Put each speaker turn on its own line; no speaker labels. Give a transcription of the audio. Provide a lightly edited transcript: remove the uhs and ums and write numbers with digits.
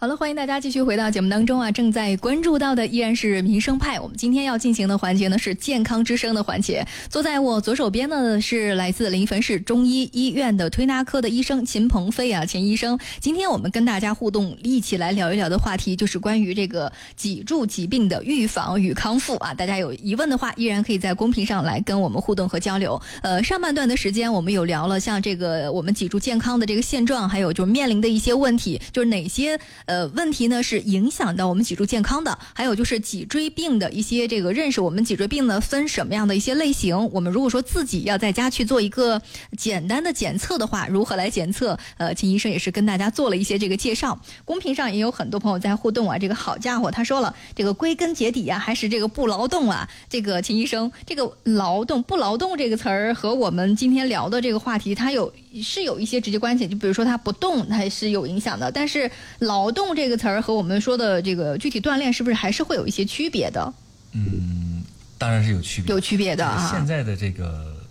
好了，欢迎大家继续回到节目当中啊！正在关注到的依然是民生派。我们今天要进行的环节呢是健康之声的环节。坐在我左手边呢是来自临汾市中医医院的推拿科的医生秦鹏飞啊，秦医生。今天我们跟大家互动，一起来聊一聊的话题就是关于这个脊柱疾病的预防与康复啊。大家有疑问的话，依然可以在公屏上来跟我们互动和交流。上半段的时间我们有聊了像这个我们脊柱健康的这个现状，还有就是面临的一些问题，就是哪些问题呢是影响到我们脊柱健康的，还有就是脊椎病的一些这个认识，我们脊椎病呢分什么样的一些类型，我们如果说自己要在家去做一个简单的检测的话，如何来检测，秦医生也是跟大家做了一些这个介绍。公屏上也有很多朋友在互动啊，这个好家伙，他说了这个归根结底啊还是这个不劳动啊。这个秦医生，这个劳动不劳动这个词儿和我们今天聊的这个话题它有一些直接关系，就比如说它不动它是有影响的，但是劳动这个词儿和我们说的这个具体锻炼是不是还是会有一些区别的？
当然是有区别的啊。
有区别的啊。
现在的这个